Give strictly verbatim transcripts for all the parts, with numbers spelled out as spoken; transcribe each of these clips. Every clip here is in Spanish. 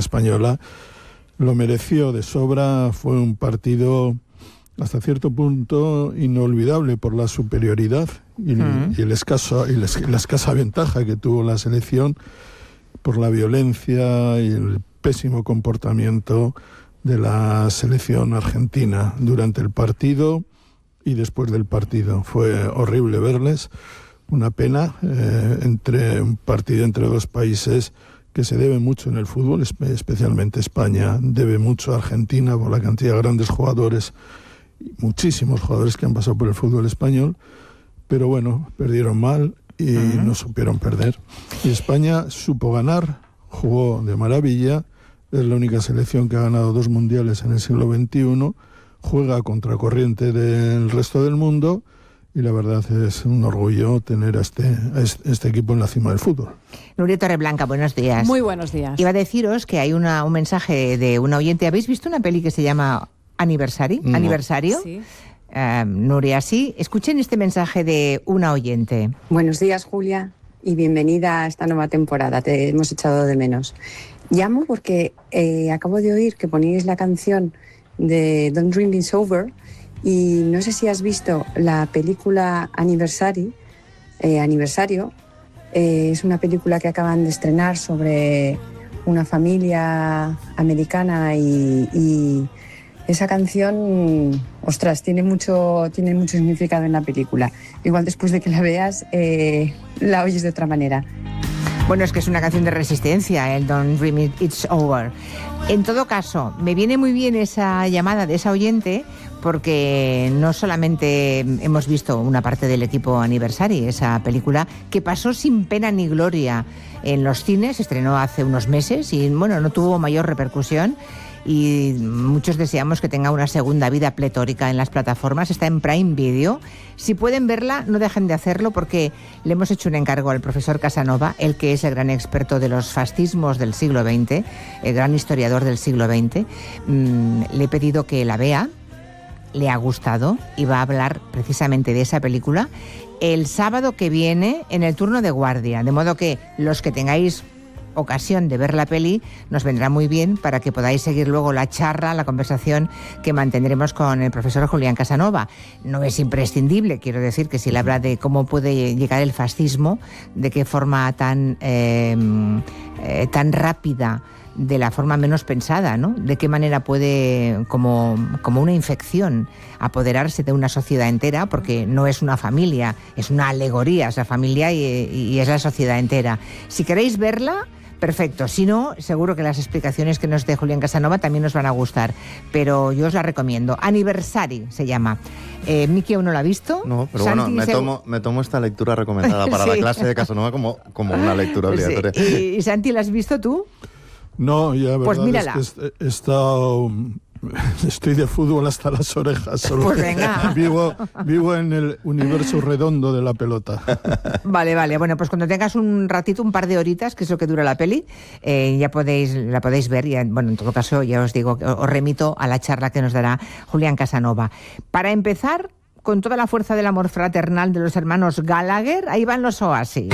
española, lo mereció de sobra. Fue un partido hasta cierto punto inolvidable por la superioridad y, uh-huh. y, el escaso, y la escasa ventaja que tuvo la selección, por la violencia y el pésimo comportamiento de la selección argentina durante el partido y después del partido. Fue horrible verles, una pena, eh, entre un partido entre dos países que se debe mucho en el fútbol, especialmente España, debe mucho a Argentina por la cantidad de grandes jugadores, muchísimos jugadores que han pasado por el fútbol español, pero bueno, perdieron mal y uh-huh. no supieron perder. Y España supo ganar, jugó de maravilla, es la única selección que ha ganado dos mundiales en el siglo veintiuno, juega a contracorriente del resto del mundo, y la verdad es un orgullo tener a este, a este equipo en la cima del fútbol. Nuria Torreblanca, buenos días. Muy buenos días. Iba a deciros que hay una, un mensaje de una oyente. ¿Habéis visto una peli que se llama Aniversari? No. ¿Aniversario? Sí. Uh, Nuria, sí. Escuchen este mensaje de una oyente. Buenos días, Julia, y bienvenida a esta nueva temporada. Te hemos echado de menos. Llamo porque eh, acabo de oír que poníais la canción de Don't Dream It's Over, y no sé si has visto la película Aniversari, eh, Aniversario. Eh, es una película que acaban de estrenar sobre una familia americana y, y esa canción, ostras, tiene mucho, tiene mucho significado en la película. Igual después de que la veas, eh, la oyes de otra manera. Bueno, es que es una canción de resistencia, el Don't Dream It's Over. En todo caso, me viene muy bien esa llamada de esa oyente, porque no solamente hemos visto una parte del equipo Aniversari, esa película que pasó sin pena ni gloria en los cines, se estrenó hace unos meses y bueno, no tuvo mayor repercusión, y muchos deseamos que tenga una segunda vida pletórica en las plataformas. Está en Prime Video. Si pueden verla, no dejen de hacerlo, porque le hemos hecho un encargo al profesor Casanova, el que es el gran experto de los fascismos del siglo veinte, el gran historiador del siglo veinte. Mm, le he pedido que la vea, le ha gustado y va a hablar precisamente de esa película el sábado que viene en el turno de guardia, de modo que los que tengáis ocasión de ver la peli nos vendrá muy bien para que podáis seguir luego la charla, la conversación que mantendremos con el profesor Julián Casanova. No es imprescindible, quiero decir, que si le habla de cómo puede llegar el fascismo, de qué forma tan, eh, eh, tan rápida, de la forma menos pensada, ¿no? De qué manera puede, como, como una infección, apoderarse de una sociedad entera, porque no es una familia, es una alegoría, es la familia y, y es la sociedad entera. Si queréis verla, perfecto. Si no, seguro que las explicaciones que nos dé Julián Casanova también nos van a gustar, pero yo os la recomiendo. Aniversari se llama. Eh, Miki aún no la ha visto. No, pero Santi, bueno, me se... tomo, me tomo esta lectura recomendada para sí. la clase de Casanova como, como una lectura obligatoria. Sí. ¿Y, y Santi, la has visto tú? No, ya, verdad, pues mírala. Es que he estado, estoy de fútbol hasta las orejas. Solo pues venga. Vivo, vivo en el universo redondo de la pelota. Vale, vale. Bueno, pues cuando tengas un ratito, un par de horitas, que es lo que dura la peli, eh, ya podéis, la podéis ver. Y, bueno, en todo caso, ya os digo, os remito a la charla que nos dará Julián Casanova. Para empezar, con toda la fuerza del amor fraternal de los hermanos Gallagher, ahí van los Oasis.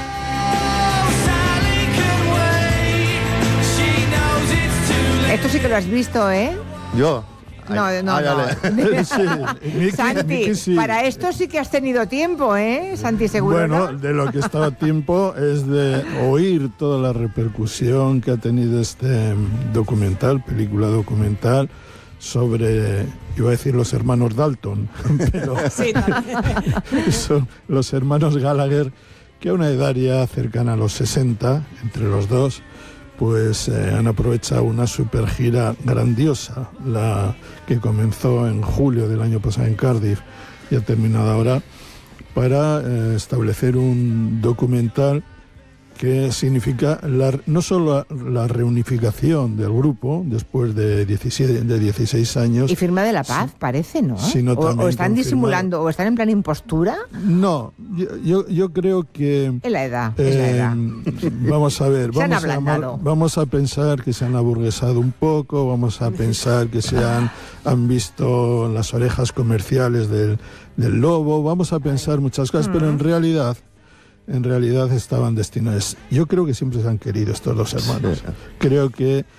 Esto sí que lo has visto, ¿eh? ¿Yo? No, no, Ay, no. Vale. Sí, Miki, Santi, Miki sí. Para esto sí que has tenido tiempo, ¿eh? Santi, seguro. Bueno, ¿no? de lo que estaba tiempo es de oír toda la repercusión que ha tenido este documental, película documental, sobre, iba a decir los hermanos Dalton, pero sí, son los hermanos Gallagher, que a una edad ya cercana a los sesenta, entre los dos, pues eh, han aprovechado una super gira grandiosa, la que comenzó en julio del año pasado en Cardiff y ha terminado ahora, para eh, establecer un documental que significa la, no solo la, la reunificación del grupo después de, diecisiete, de dieciséis años. Y firma de la paz, sí, parece, ¿no? Sino o, o están disimulando, o están en plan impostura. No, yo, yo, yo creo que... Es la edad, eh, es la edad. Vamos a ver, se vamos, han a, vamos a pensar que se han aburguesado un poco, vamos a pensar que se han, han visto las orejas comerciales del, del lobo, vamos a pensar muchas cosas, mm. pero en realidad... en realidad estaban destinados. Yo creo que siempre se han querido estos dos hermanos. Sí. Creo que